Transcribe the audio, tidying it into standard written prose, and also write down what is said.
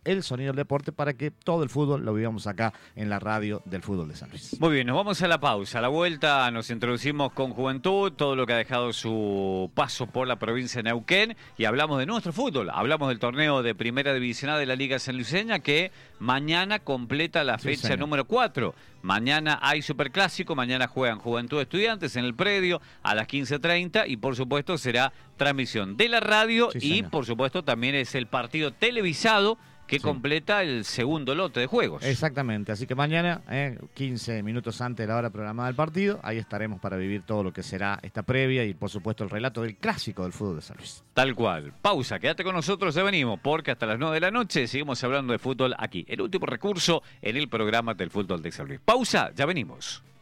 El Sonido del Deporte, para que todo el fútbol lo vivamos acá en la radio del fútbol de San Luis. Muy bien, nos vamos a la pausa. A la vuelta nos introducimos con Juventud, todo lo que ha dejado su paso por la provincia de Neuquén, y hablamos de nuestro fútbol. Hablamos del torneo de Primera División A de la Liga Sanluiseña, que mañana completa la fecha número 4. Mañana hay Superclásico, mañana juegan Juventud Estudiantes en el predio a las 15:30 y por supuesto será transmisión de la radio y por supuesto también es el partido televisado que completa el segundo lote de juegos. Exactamente, así que mañana, 15 minutos antes de la hora programada del partido, ahí estaremos para vivir todo lo que será esta previa y por supuesto el relato del clásico del fútbol de San Luis. Tal cual. Pausa, quédate con nosotros, ya venimos, porque hasta las 9 de la noche seguimos hablando de fútbol aquí, el último recurso en el programa del fútbol de San Luis. Pausa, ya venimos.